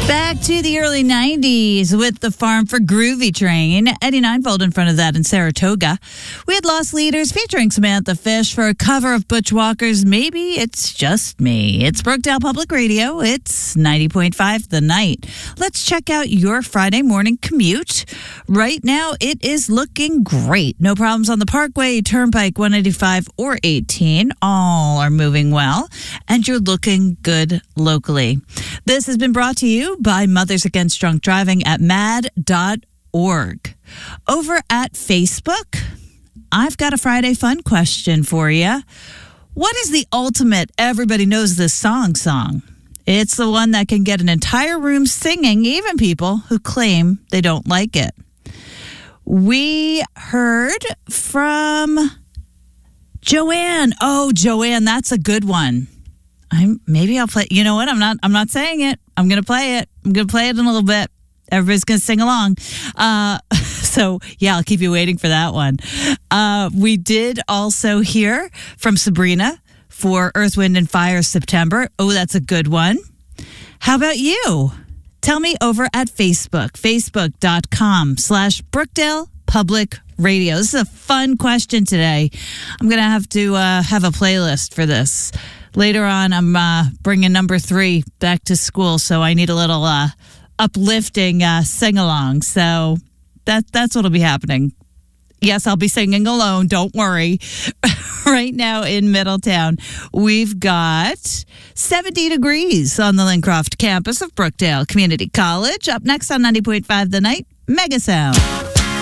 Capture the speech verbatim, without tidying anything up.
Back to the early nineties with the Farm for Groovy train. Eddie Ninefold in front of that in Saratoga. We had Lost Leaders featuring Samantha Fish for a cover of Butch Walker's Maybe It's Just Me. It's Brookdale Public Radio. It's ninety point five The Night. Let's check out your Friday morning commute. Right now, it is looking great. No problems on the Parkway, Turnpike, one eighty-five or eighteen. All are moving well, and you're looking good locally. This has been brought to you by Mothers Against Drunk Driving at mad dot org. Over at Facebook, I've got a Friday fun question for you. What is the ultimate everybody knows this song song? It's the one that can get an entire room singing, even people who claim they don't like it. We heard from Joanne. Oh, Joanne, that's a good one. I'm maybe I'll play. You know what? I'm not. I'm not saying it. I'm going to play it. I'm going to play it in a little bit. Everybody's going to sing along. Uh, so yeah, I'll keep you waiting for that one. Uh, we did also hear from Sabrina for Earth, Wind, and Fire September. Oh, that's a good one. How about you? Tell me over at Facebook, facebook.com slash Brookdale Public Radio. This is a fun question today. I'm going to have to uh, have a playlist for this. Later on, I'm uh, bringing number three back to school, so I need a little uh, uplifting uh, sing-along. So that that's what'll be happening. Yes, I'll be singing alone. Don't worry. Right now in Middletown, we've got seventy degrees on the Lincroft campus of Brookdale Community College. Up next on ninety point five The Night, Mega Sound.